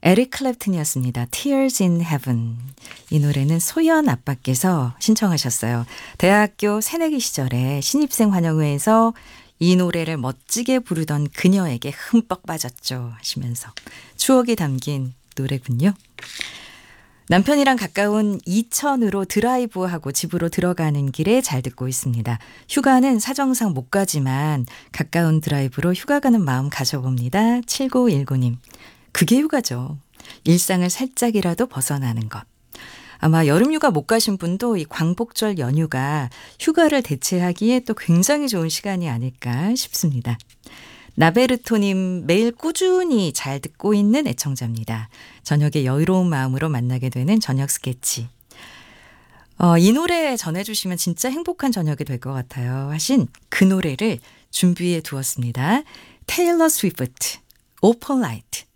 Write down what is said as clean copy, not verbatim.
에릭 클랩튼이었습니다. Tears in Heaven. 이 노래는 소연 아빠께서 신청하셨어요. 대학교 새내기 시절에 신입생 환영회에서 이 노래를 멋지게 부르던 그녀에게 흠뻑 빠졌죠 하시면서 추억이 담긴 노래군요. 남편이랑 가까운 이천으로 드라이브하고 집으로 들어가는 길에 잘 듣고 있습니다. 휴가는 사정상 못 가지만 가까운 드라이브로 휴가 가는 마음 가져봅니다. 7919님. 그게 휴가죠. 일상을 살짝이라도 벗어나는 것. 아마 여름 휴가 못 가신 분도 이 광복절 연휴가 휴가를 대체하기에 또 굉장히 좋은 시간이 아닐까 싶습니다. 나베르토님 매일 꾸준히 잘 듣고 있는 애청자입니다. 저녁에 여유로운 마음으로 만나게 되는 저녁 스케치. 이 노래 전해주시면 진짜 행복한 저녁이 될 것 같아요 하신 그 노래를 준비해 두었습니다. 테일러 스위프트, 오퍼라이트.